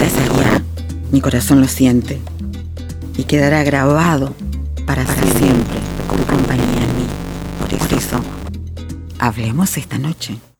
¿Estás segura? Mi corazón lo siente y quedará grabado para siempre tu compañía en mí. Por eso, hablemos esta noche.